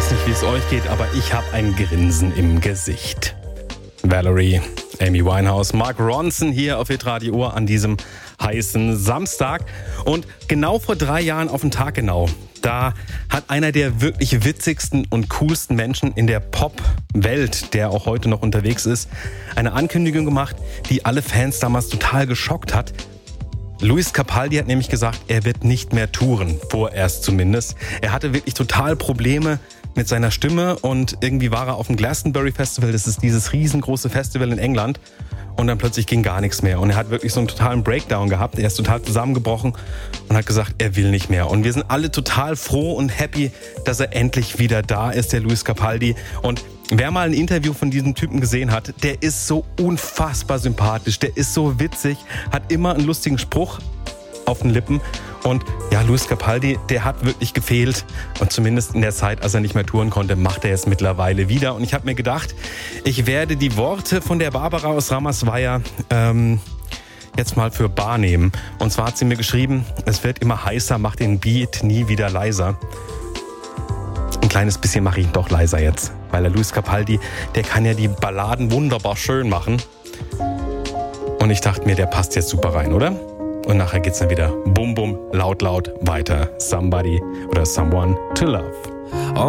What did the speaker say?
weiß nicht, wie es euch geht, aber ich habe ein Grinsen im Gesicht. Valerie, Amy Winehouse, Mark Ronson hier auf hitradio Ohr an diesem heißen Samstag. Und genau vor 3 Jahren auf den Tag genau, da hat einer der wirklich witzigsten und coolsten Menschen in der Pop-Welt, der auch heute noch unterwegs ist, eine Ankündigung gemacht, die alle Fans damals total geschockt hat. Lewis Capaldi hat nämlich gesagt, er wird nicht mehr touren, vorerst zumindest. Er hatte wirklich total Probleme mit seiner Stimme und irgendwie war er auf dem Glastonbury Festival, das ist dieses riesengroße Festival in England, und dann plötzlich ging gar nichts mehr und er hat wirklich so einen totalen Breakdown gehabt, er ist total zusammengebrochen und hat gesagt, er will nicht mehr. Und wir sind alle total froh und happy, dass er endlich wieder da ist, der Lewis Capaldi. Und wer mal ein Interview von diesem Typen gesehen hat, der ist so unfassbar sympathisch, der ist so witzig, hat immer einen lustigen Spruch auf den Lippen. Und ja, Lewis Capaldi, der hat wirklich gefehlt. Und zumindest in der Zeit, als er nicht mehr touren konnte, macht er es mittlerweile wieder. Und ich habe mir gedacht, ich werde die Worte von der Barbara aus Ramersweier jetzt mal für bar nehmen. Und zwar hat sie mir geschrieben, es wird immer heißer, mach den Beat nie wieder leiser. Ein kleines bisschen mache ich ihn doch leiser jetzt. Weil der Lewis Capaldi, der kann ja die Balladen wunderbar schön machen. Und ich dachte mir, der passt jetzt super rein, oder? Und nachher geht's dann wieder bum bum, laut, laut weiter. Somebody oder Someone to Love.